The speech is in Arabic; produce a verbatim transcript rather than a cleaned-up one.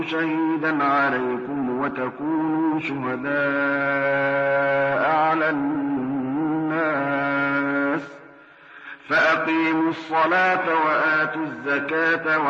شهيدا عليكم وتكونوا شهداء على الناس فأقيموا الصلاة وآتوا الزكاة